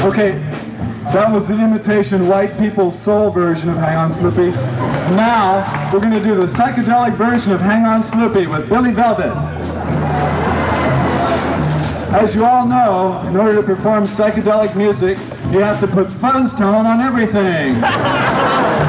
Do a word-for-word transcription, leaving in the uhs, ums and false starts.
Okay, that was the imitation white people's soul version of Hang On Sloopy. Now, we're going to do the psychedelic version of Hang On Sloopy with Billy Velvet. As you all know, in order to perform psychedelic music, you have to put fuzz tone on everything.